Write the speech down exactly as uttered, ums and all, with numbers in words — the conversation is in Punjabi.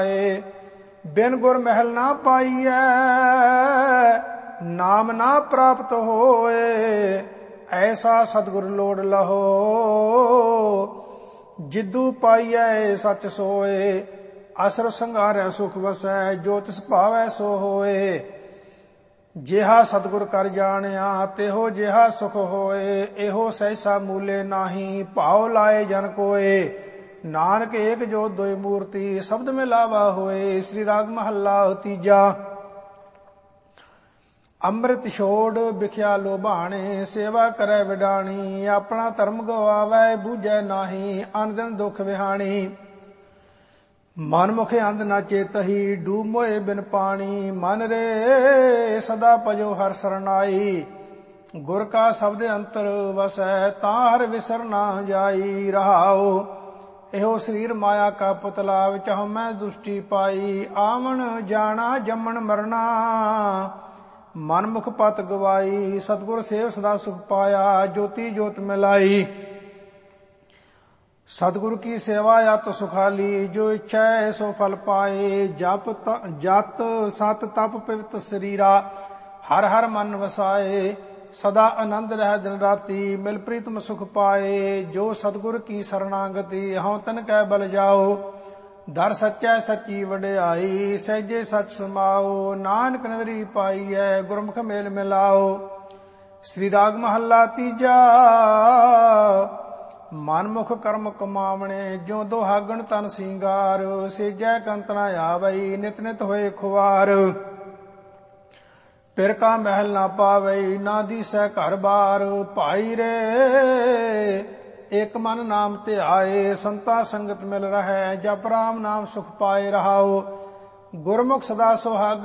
बिन गुर महल ना पाइयै नाम ना प्राप्त होए। ऐसा सतगुर लोड़ लहो जिदू पाइयै सच सोए। असर संघारै सुख वसै जो तिस भावै सो होए। जिहा सतगुर कर जानिया तेहो जिहा सुख होए। एहो सहसा मूले नाही भाव लाए जन कोए। नानक एक जो दोई मूर्ति शब्द में लावा होए। श्री राग महला तीजा। ਅੰਮ੍ਰਿਤ ਛੋੜ ਵਿਖਿਆ ਲੋਭਾਣੇ ਸੇਵਾ ਕਰੈ ਵਿਡਾਣੀ। ਆਪਣਾ ਧਰਮ ਗਵਾਵੈ ਬੂਝੈ ਨਾਹੀ ਅਨ ਦਿਨ ਦੁਖ ਵਿਹਾਣੀ। ਮਨ ਮੁਖ ਅੰਧ ਨਾ ਚੇਤਹੀ ਡੂਬ ਮੋਏ ਬਿਨ ਪਾਣੀ। ਮਨ ਰੇ ਸਦਾ ਭਜੋ ਹਰਿ ਸਰਨਾਈ। ਗੁਰ ਕਾ ਸ਼ਬਦ ਅੰਤਰ ਵਸੈ ਤਾਂ ਹਰਿ ਵਿਸਰ ਨਾ ਜਾਈ। ਰਹਾਉ ਇਹੋ ਸਰੀਰ ਮਾਇਆ ਕਾ ਪੁਤਲਾ ਵਿੱਚ ਹਉਮੈ ਦੁਸ਼ਟੀ ਪਾਈ। ਆਵਣ ਜਾਣਾ ਜੰਮਣ ਮਰਨਾ ਮਨ ਮੁਖ ਪਤ ਗਵਾਈ। ਸਤਿਗੁਰ ਸੇਵ ਸਦਾ ਸੁਖ ਪਾਇਆ ਜੋਤੀ ਜੋਤ ਮਿਲਾਈ। ਸਤਿਗੁਰ ਕੀ ਸੇਵਾ ਅਤ ਸੁਖਾਲੀ ਜੋ ਇੱਛੈ ਸੋ ਫਲ ਪਾਏ। ਜਪ ਜਤ ਸਤ ਤਪ ਪਵਿੱਤ ਸਰੀਰਾ ਹਰ ਹਰ ਮਨ ਵਸਾਏ। ਸਦਾ ਆਨੰਦ ਰਹਿ ਦਿਨ ਰਾਤੀ ਮਿਲ ਪ੍ਰੀਤਮ ਸੁਖ ਪਾਏ। ਜੋ ਸਤਿਗੁਰ ਕੀ ਸਰਨਾਗਤੀ ਹਉ ਤਨ ਕੈ ਬਲ ਜਾਓ। ਦਰ ਸੱਚੈ ਸੱਚੀ ਵਡਿਆਈ ਸਹਿਜੇ ਸਚ ਸਮਾਓ। ਨਾਨਕ ਨਦਰੀ ਪਾਈਐ ਗੁਰਮੁਖ ਮੇਲ ਮਿਲਾਓ। ਸ੍ਰੀ ਰਾਗ ਮਹੱਲਾ ਤੀਜਾ। ਮਨਮੁਖ ਕਰਮ ਕਮਾਵਣੇ ਜੋ ਦੁਹਾਗਣ ਤਨ ਸਿੰਗਾਰ। ਸੇਜੈ ਕੰਤ ਨਾ ਆਵਈ ਨਿਤ ਨਿਤ ਹੋਏ ਖੁਆਰ। ਪਿਰ ਕਾ ਮਹਿਲ ਨਾ ਪਾਵਈ ਨਾ ਦੀਸੈ ਘਰ ਬਾਰ। ਭਾਈ ਰੇ ਇਕ ਮਨ ਨਾਮ ਧਿਆਏ ਸੰਤਾ ਸੰਗਤ ਮਿਲ ਰਹੈ। ਜਪ ਰਾਮ ਨਾਮ ਸੁਖ ਪਾਏ। ਰਹਾਉ ਗੁਰਮੁਖ ਸਦਾ ਸੁਹਾਗ